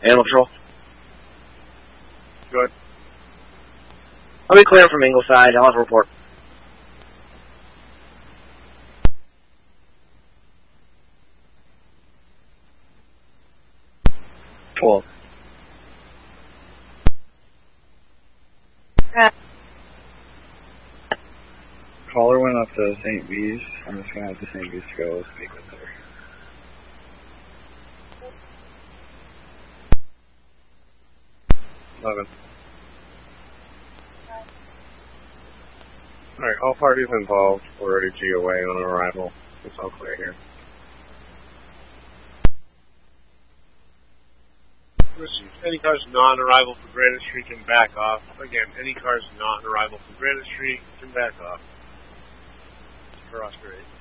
Animal Control. Good. I'll be clear from Ingleside. I'll have a report. Cool. Caller went up to St. B's. I'm just going to have to St. B's to go speak with her. Alright, all parties involved were ready to GOA on arrival. It's all clear here. Any cars non-arrival for Granite Street can back off. Again, any cars not on arrival for Granite Street can back off. For Oscar 8.